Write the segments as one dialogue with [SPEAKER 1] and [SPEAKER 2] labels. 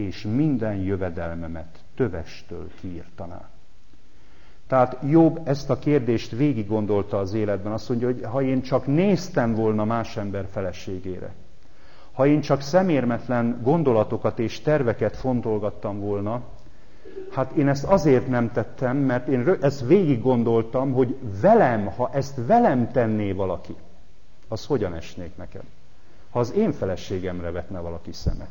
[SPEAKER 1] és minden jövedelmemet tövestől kiirtaná. Tehát Jobb ezt a kérdést végig gondolta az életben. Azt mondja, hogy ha én csak néztem volna más ember feleségére, ha én csak szemérmetlen gondolatokat és terveket fontolgattam volna, hát én ezt azért nem tettem, mert én ezt végig gondoltam, hogy velem, ha ezt velem tenné valaki, az hogyan esnék nekem? Ha az én feleségemre vetne valaki szemet.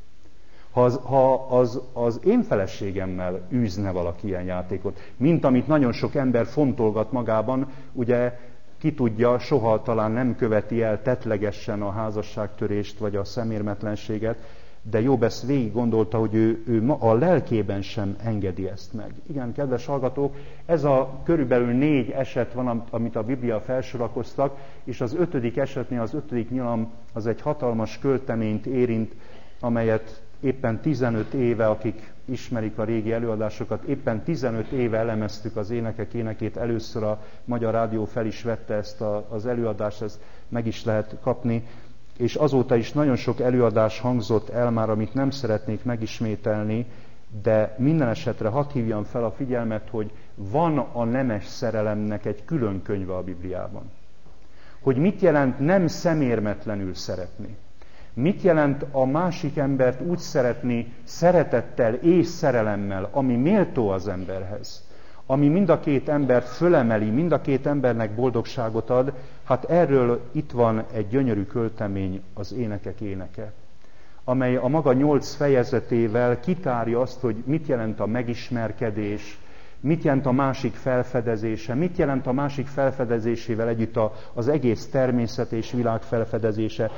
[SPEAKER 1] Ha az én feleségemmel űzne valaki ilyen játékot, mint amit nagyon sok ember fontolgat magában, ugye ki tudja, soha talán nem követi el tettlegesen a házasságtörést vagy a szemérmetlenséget, de Jobb ezt végig gondolta, hogy ő a lelkében sem engedi ezt meg. Igen, kedves hallgatók, ez a körülbelül 4 eset van, amit a Biblia felsorakoztak, és az 5. esetnél, az 5. nyilam az egy hatalmas költeményt érint, amelyet éppen 15 éve, akik ismerik a régi előadásokat, éppen 15 éve elemeztük az Énekek énekét, először a Magyar Rádió fel is vette ezt az előadást, ezt meg is lehet kapni, és azóta is nagyon sok előadás hangzott el már, amit nem szeretnék megismételni, de minden esetre hadd hívjam fel a figyelmet, hogy van a nemes szerelemnek egy külön könyve a Bibliában. Hogy mit jelent nem szemérmetlenül szeretni. Mit jelent a másik embert úgy szeretni szeretettel és szerelemmel, ami méltó az emberhez, ami mind a két embert fölemeli, mind a két embernek boldogságot ad, hát erről itt van egy gyönyörű költemény, az Énekek éneke, amely a maga 8 fejezetével kitárja azt, hogy mit jelent a megismerkedés, mit jelent a másik felfedezése, mit jelent a másik felfedezésével együtt az egész természet és világ felfedezése.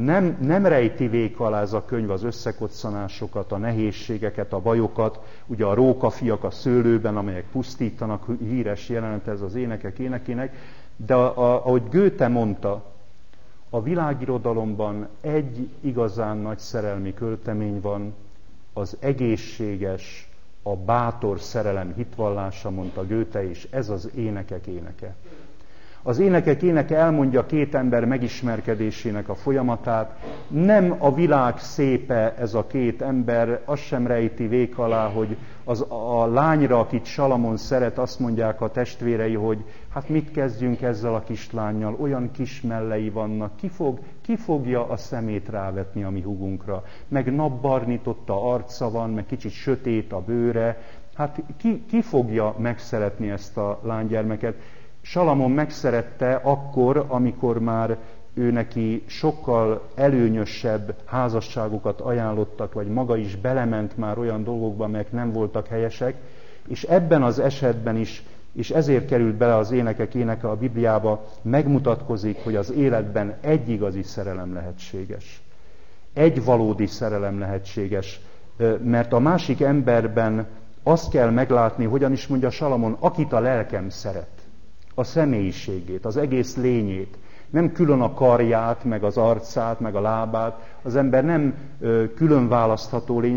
[SPEAKER 1] Nem rejti vék alá ez a könyv az összekoccanásokat, a nehézségeket, a bajokat, ugye a rókafiak a szőlőben, amelyek pusztítanak, híres jelenet ez az Énekek énekének, de ahogy Goethe mondta, a világirodalomban egy igazán nagy szerelmi költemény van, az egészséges, a bátor szerelem hitvallása, mondta Goethe, és ez az Énekek éneke. Az Énekek éneke elmondja 2 ember megismerkedésének a folyamatát. Nem a világ szépe ez a 2 ember, az sem rejti vék alá, hogy a lányra, akit Salamon szeret, azt mondják a testvérei, hogy hát mit kezdjünk ezzel a kislánnyal, olyan kis mellei vannak, ki fogja a szemét rávetni a mi húgunkra, meg napbarnította arca van, meg kicsit sötét a bőre, hát ki fogja megszeretni ezt a lánygyermeket? Salamon megszerette akkor, amikor már ő neki sokkal előnyösebb házasságokat ajánlottak, vagy maga is belement már olyan dolgokba, amelyek nem voltak helyesek, és ebben az esetben is, és ezért került bele az Énekek éneke a Bibliába, megmutatkozik, hogy az életben egy igazi szerelem lehetséges. Egy valódi szerelem lehetséges, mert a másik emberben azt kell meglátni, hogyan is mondja Salamon, akit a lelkem szeret. A személyiségét, az egész lényét, nem külön a karját, meg az arcát, meg a lábát, az ember nem külön választható lény,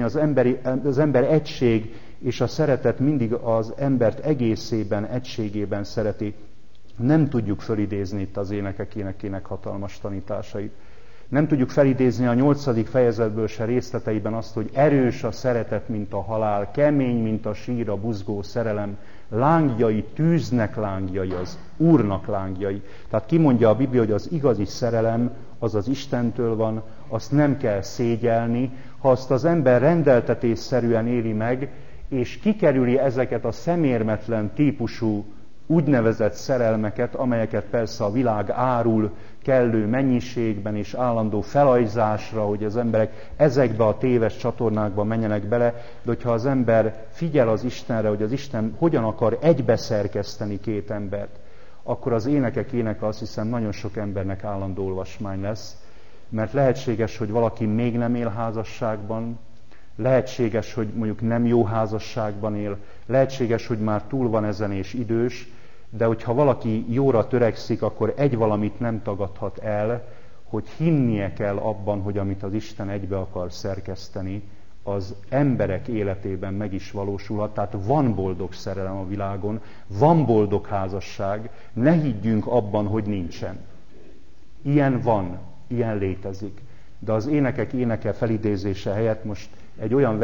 [SPEAKER 1] az ember egység, és a szeretet mindig az embert egészében, egységében szereti. Nem tudjuk fölidézni itt az Énekek énekének hatalmas tanításait. Nem tudjuk felidézni a 8. fejezetből se részleteiben azt, hogy erős a szeretet, mint a halál, kemény, mint a sír, a buzgó szerelem, lángjai, tűznek lángjai, az Úrnak lángjai. Tehát kimondja a Biblia, hogy az igazi szerelem az az Istentől van, azt nem kell szégyelni. Ha azt az ember rendeltetésszerűen éli meg, és kikerüli ezeket a szemérmetlen típusú úgynevezett szerelmeket, amelyeket persze a világ árul kellő mennyiségben és állandó felajzásra, hogy az emberek ezekbe a téves csatornákba menjenek bele, de hogyha az ember figyel az Istenre, hogy az Isten hogyan akar egybeszerkeszteni 2 embert, akkor az Énekek éneke, azt hiszem, nagyon sok embernek állandó olvasmány lesz, mert lehetséges, hogy valaki még nem él házasságban, lehetséges, hogy mondjuk nem jó házasságban él, lehetséges, hogy már túl van ezen és idős, de hogyha valaki jóra törekszik, akkor egy valamit nem tagadhat el, hogy hinnie kell abban, hogy amit az Isten egybe akar szerkeszteni, az emberek életében meg is valósulhat. Tehát van boldog szerelem a világon, van boldog házasság, ne higgyünk abban, hogy nincsen. Ilyen van, ilyen létezik. De az Énekek éneke felidézése helyett most egy olyan